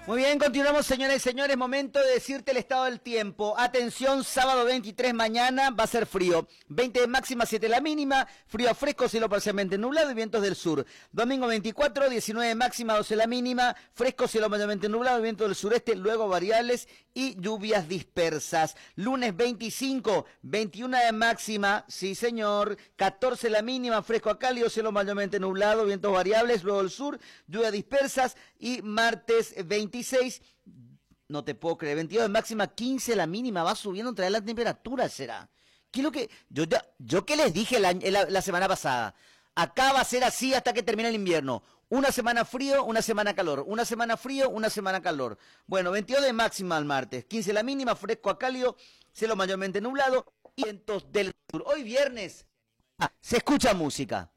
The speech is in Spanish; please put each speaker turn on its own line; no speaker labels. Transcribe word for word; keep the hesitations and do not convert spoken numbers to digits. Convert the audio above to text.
Muy bien, continuamos, señoras y señores. Momento de decirte el estado del tiempo. Atención, sábado veintitrés, mañana va a ser frío. veinte de máxima, siete la mínima. Frío a fresco, cielo parcialmente nublado y vientos del sur. Domingo veinticuatro, diecinueve de máxima, doce la mínima. Fresco, cielo mayormente nublado y vientos del sureste, luego variables y lluvias dispersas. Lunes veinticinco, veintiuno de máxima, sí señor. catorce la mínima, fresco a cálido, cielo mayormente nublado, vientos variables, luego del sur, lluvias dispersas. Y martes veintiséis, no te puedo creer, veintidós de máxima, quince la mínima, va subiendo otra vez la temperatura, será. ¿Qué es lo que yo ya, yo qué les dije la, la, la semana pasada? Acá va a ser así hasta que termine el invierno. Una semana frío, una semana calor. Una semana frío, una semana calor. Bueno, veintidós de máxima el martes, quince la mínima, fresco a cálido, cielo mayormente nublado y vientos del sur. Hoy viernes ah, se escucha música.